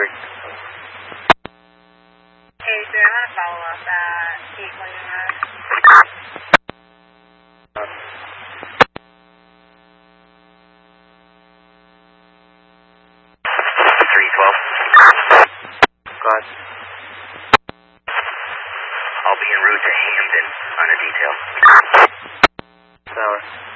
3. Hey, sir, I want to follow up at 312. Go ahead. I'll be en route to Hamden on a detail. Sour.